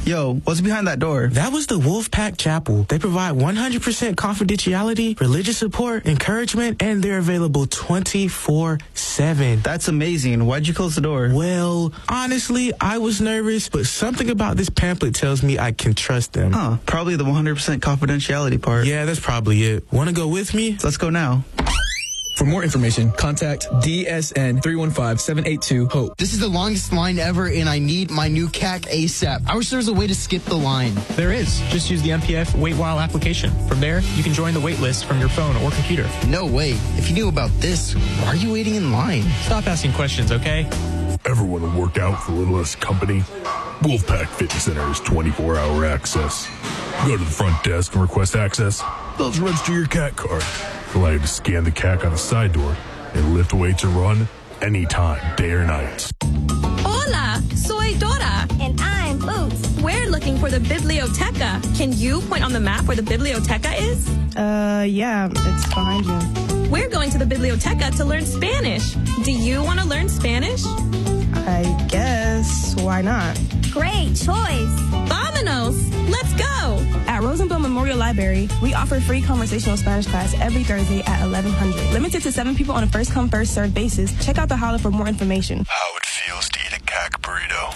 Yo, what's behind that door? That was the Wolfpack Chapel. They provide 100% confidentiality, religious support, encouragement, and they're available 24/7. That's amazing. Why'd you close the door? Well, honestly, I was nervous, but something about this pamphlet tells me I can trust them. Huh, probably the 100% confidentiality part. Yeah, that's probably it. Want to go with me? Let's go now. For more information, contact DSN 315-782-HOPE. This is the longest line ever, and I need my new CAC ASAP. I wish there was a way to skip the line. There is. Just use the MPF Wait While application. From there, you can join the wait list from your phone or computer. No way. If you knew about this, why are you waiting in line? Stop asking questions, okay? Ever want to work out for a little less company? Wolfpack Fitness Center has 24-hour access. Go to the front desk and request access. They'll just register your CAC card. Allow you to scan the CAC on the side door and lift weights or run anytime, day or night. Hola, soy Dora. And I'm Boots. We're looking for the biblioteca. Can you point on the map where the biblioteca is? Yeah, it's behind you. We're going to the biblioteca to learn Spanish. Do you want to learn Spanish? I guess. Why not? Great choice. Vámonos! Let's go! At Rosenbluth Memorial Library, we offer free conversational Spanish class every Thursday at 1100. Limited to 7 people on a first-come, first-served basis. Check out the holler for more information. How it feels to eat a CAC burrito.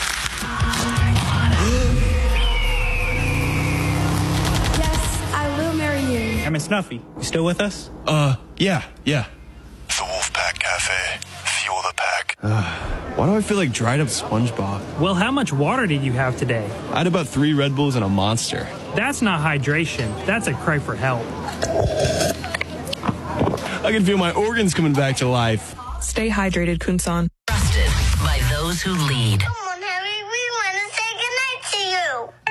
Yes, I will marry you. I'm Snuffy. You still with us? Yeah. The Wolfpack Cafe. Fuel the pack. Why do I feel like dried up SpongeBob? Well, how much water did you have today? I had about 3 Red Bulls and a Monster. That's not hydration. That's a cry for help. I can feel my organs coming back to life. Stay hydrated, Kunsan. Trusted by those who lead.